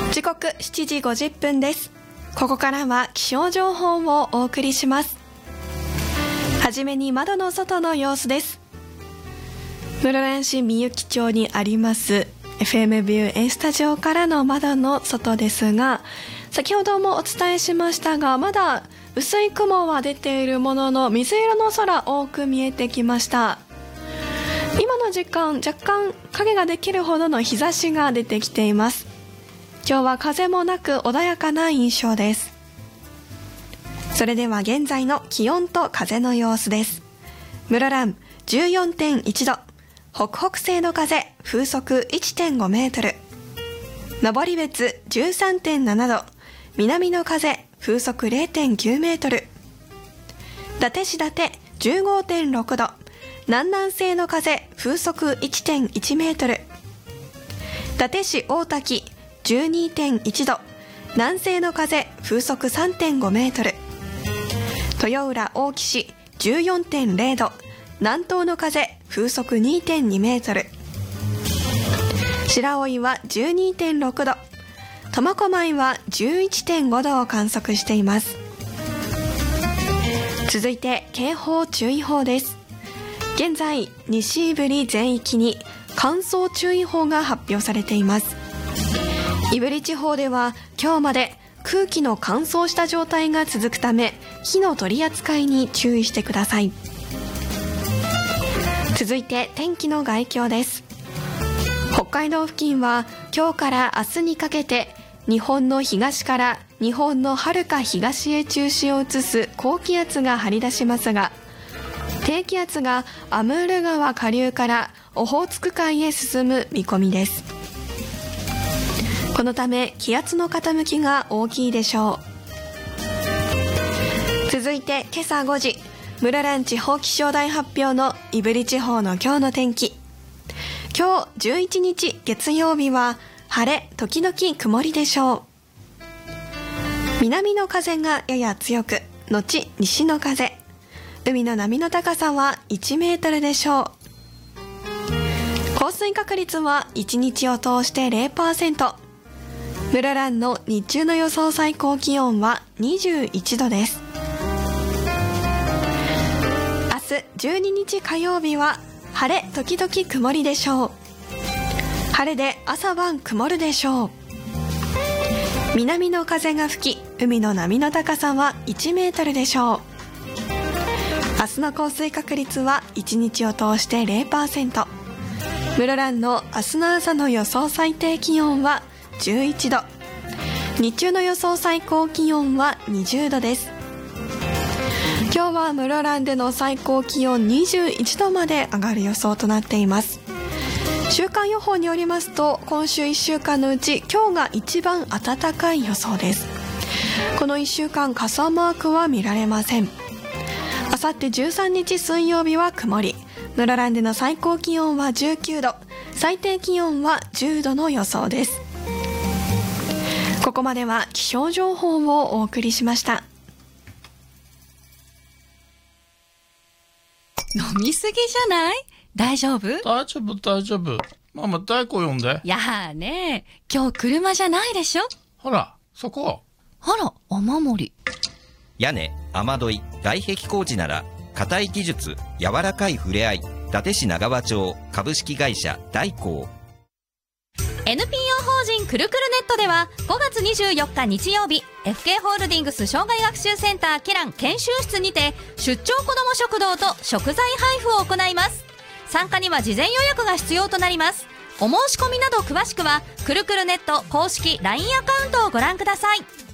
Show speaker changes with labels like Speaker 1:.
Speaker 1: 時刻7時50分です。ここからは気象情報をお送りします。はじめに窓の外の様子です。室蘭市みゆき町にあります FM ビュー A スタジオからの窓の外ですが、先ほどもお伝えしましたが、まだ薄い雲は出ているものの水色の空多く見えてきました。今の時間若干影ができるほどの日差しが出てきています。今日は風もなく穏やかな印象です。それでは現在の気温と風の様子です。室蘭 14.1 度、北北西の風風速 1.5 メートル、登別 13.7 度、南の風風速 0.9 メートル、伊達市伊達 15.6 度、南南西の風風速 1.1 メートル、伊達市大滝 12.1 度、南西の風風速 3.5 メートル、豊浦大木市 14.0 度、南東の風風速 2.2 メートル、白老は 12.6 度、苫小牧は 11.5 度を観測しています。続いて警報注意報です。現在西胆振全域に乾燥注意報が発表されています。胆振地方では今日まで空気の乾燥した状態が続くため、火の取り扱いに注意してください。続いて天気の概況です。北海道付近は今日から明日にかけて日本の東から日本のはるか東へ中心を移す高気圧が張り出しますが、低気圧がアムール川下流からオホーツク海へ進む見込みです。このため気圧の傾きが大きいでしょう。続いて今朝5時、室蘭地方気象台発表の胆振地方の今日の天気。今日11日月曜日は晴れ時々曇りでしょう。南の風がやや強く、後西の風、海の波の高さは1メートルでしょう。降水確率は1日を通して 0%。室蘭の日中の予想最高気温は21度です。明日12日火曜日は晴れ時々曇りでしょう。晴れで朝晩曇るでしょう。南の風が吹き、海の波の高さは1メートルでしょう。明日の降水確率は1日を通して 0%。室蘭の明日の朝の予想最低気温は11度、日中の予想最高気温は20度です。今日は室蘭での最高気温21度まで上がる予想となっています。週間予報によりますと、今週1週間のうち今日が一番暖かい予想です。この1週間傘マークは見られません。あさって13日水曜日は曇り、室蘭での最高気温は19度、最低気温は10度の予想です。ここまでは気象情報をお送りしました。
Speaker 2: 飲みすぎじゃない？大丈夫？
Speaker 3: 大丈夫大丈夫。ママ大子呼んで。
Speaker 2: いやーね、今日車じゃないでしょ。
Speaker 3: ほらそこ。
Speaker 2: あら、雨漏り。
Speaker 4: 屋根、雨どい、外壁工事なら固い技術、柔らかい触れ合い、伊達市長和町株式会社大光。
Speaker 5: NPO 法人くるくるネットでは5月24日日曜日、 FK ホールディングス障害学習センターキラン研修室にて出張子ども食堂と食材配布を行います。参加には事前予約が必要となります。お申し込みなど詳しくはくるくるネット公式 LINE アカウントをご覧ください。